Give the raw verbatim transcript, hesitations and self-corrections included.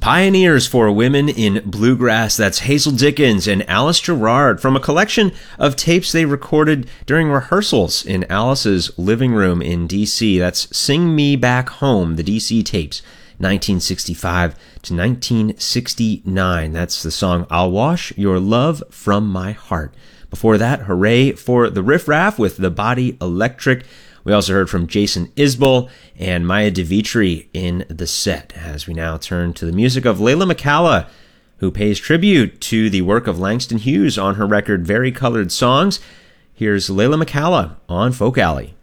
Pioneers for Women in Bluegrass. That's Hazel Dickens and Alice Gerrard from a collection of tapes they recorded during rehearsals in Alice's living room in D C. That's Sing Me Back Home, the D C tapes, nineteen sixty-five to nineteen sixty-nine. That's the song I'll Wash Your Love From My Heart. Before that, Hooray for the Riff Raff with The Body Electric. We also heard from Jason Isbell and Maya DeVitri in the set, as we now turn to the music of Layla McCalla, who pays tribute to the work of Langston Hughes on her record Varicolored Songs. Here's Layla McCalla on Folk Alley.